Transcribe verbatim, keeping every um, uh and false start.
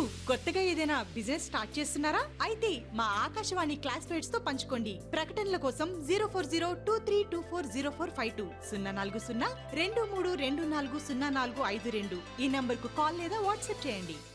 కొత్తగా ఏదైనా business start చేస్తున్నారా? అయితే మా ఆకాశవాణి క్లాస్మేట్స్ తో పంచుకోండి. ప్రకటనల కోసం zero four zero two three two four zero four five two సున్నా నాలుగు సున్నా రెండు మూడు రెండు నాలుగు సున్నా నాలుగు ఐదు రెండు ఈ నంబర్ కు కాల్ లేదా వాట్సాప్ చేయండి.